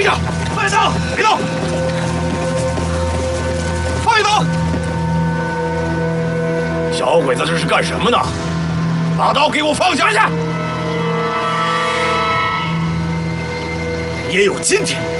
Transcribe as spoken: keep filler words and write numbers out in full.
下，快走！别动！放一动！小鬼子这是干什么呢？把刀给我放下！放下！ 也有今天。